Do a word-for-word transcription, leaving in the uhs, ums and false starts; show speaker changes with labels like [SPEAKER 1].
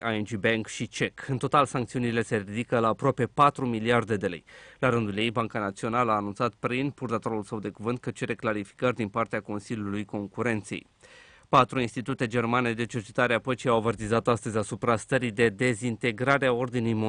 [SPEAKER 1] I N G Bank și C E C. În total, sancțiunile se ridică la aproape patru miliarde de lei. La rândul ei, Banca Națională a anunțat prin purtătorul său de cuvânt că cere clarificări din partea Consiliului Concurenței. Patru institute germane de cercetare a păcii au avertizat astăzi asupra stării de dezintegrare a ordinii mondiale